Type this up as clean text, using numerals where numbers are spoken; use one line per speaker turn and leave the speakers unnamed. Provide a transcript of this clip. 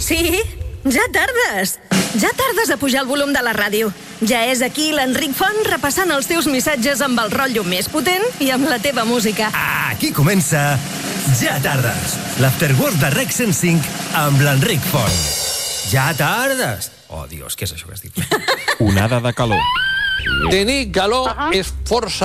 Sí, ja tardes. Ja tardes a pujar el volum de la ràdio. Ja és aquí l'Enric Font repassant els teus missatges amb el rotllo més potent i amb la teva música.
Aquí comença Ja tardes, l'Afterwork de Rec 105 amb l'Enric Font. Ja tardes. Oh, Dios, què és això que estic fent?
Onada de calor.
Tenir calor és força